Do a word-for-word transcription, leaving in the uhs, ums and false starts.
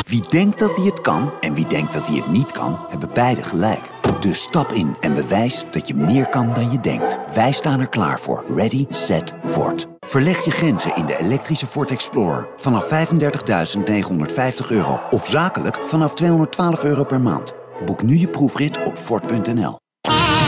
Wie denkt dat hij het kan en wie denkt dat hij het niet kan, hebben beide gelijk. Dus stap in en bewijs dat je meer kan dan je denkt. Wij staan er klaar voor. Ready, set, Ford. Verleg je grenzen in de elektrische Ford Explorer. Vanaf vijfendertigduizend negenhonderdvijftig euro. Of zakelijk vanaf tweehonderdtwaalf euro per maand. Boek nu je proefrit op Ford punt n l.